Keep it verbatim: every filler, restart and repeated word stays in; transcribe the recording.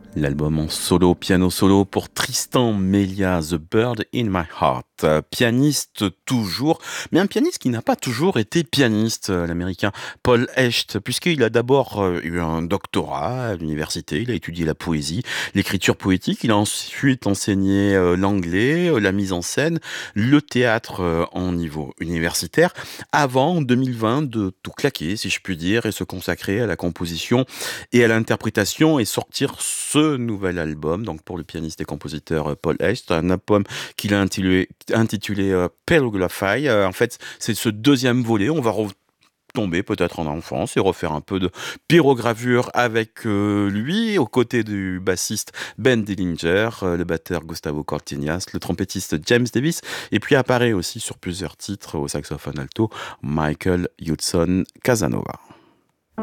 L'album en solo, piano solo pour Tristan Melia, The Bird in My Heart. Euh, Pianiste toujours, mais un pianiste qui n'a pas toujours été pianiste, euh, l'américain Paul Hecht, puisqu'il a d'abord euh, eu un doctorat à l'université, il a étudié la poésie, l'écriture poétique, il a ensuite enseigné euh, l'anglais, euh, la mise en scène, le théâtre euh, en niveau universitaire, avant, en deux mille vingt, de tout claquer, si je puis dire, et se consacrer à la composition et à l'interprétation et sortir ce nouvel album, donc pour le pianiste et compositeur euh, Paul Hecht, un album qu'il a intitulé, intitulé euh, Pelography. Euh, en fait, c'est ce deuxième volet. On va retomber peut-être en enfance et refaire un peu de pyrogravure avec euh, lui, aux côtés du bassiste Ben Dillinger, euh, le batteur Gustavo Cortiñas, le trompettiste James Davis, et puis apparaît aussi sur plusieurs titres au saxophone alto Michael Hudson Casanova.